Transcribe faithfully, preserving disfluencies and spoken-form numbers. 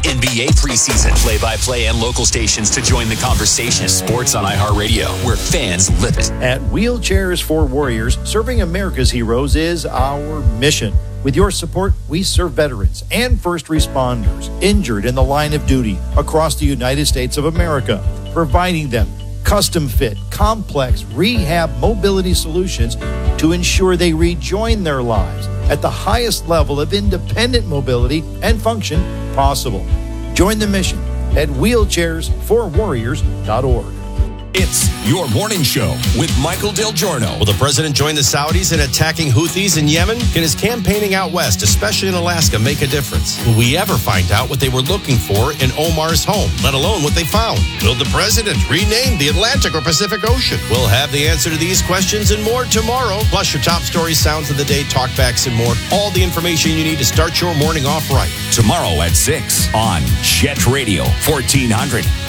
N B A preseason. Play-by-play and local stations to join the conversation. Sports on iHeartRadio, where fans live it. At Wheelchairs for Warriors, serving America's heroes is our mission. With your support, we serve veterans and first responders injured in the line of duty across the United States of America, providing them custom-fit, complex rehab mobility solutions to ensure they rejoin their lives at the highest level of independent mobility and function possible. Join the mission at wheelchairs for warriors dot org. It's Your Morning Show with Michael Del Giorno. Will the president join the Saudis in attacking Houthis in Yemen? Can his campaigning out west, especially in Alaska, make a difference? Will we ever find out what they were looking for in Omar's home, let alone what they found? Will the president rename the Atlantic or Pacific Ocean? We'll have the answer to these questions and more tomorrow. Plus your top stories, sounds of the day, talkbacks, and more. All the information you need to start your morning off right. Tomorrow at six on Jet Radio fourteen hundred.